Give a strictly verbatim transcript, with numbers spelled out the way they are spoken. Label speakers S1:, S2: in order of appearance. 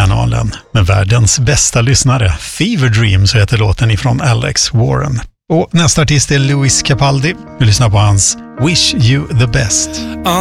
S1: kanalen med världens bästa lyssnare. Fever Dream, så heter låten ifrån Alex Warren. Och nästa artist är Lewis Capaldi. Vi lyssnar på hans Wish You The Best.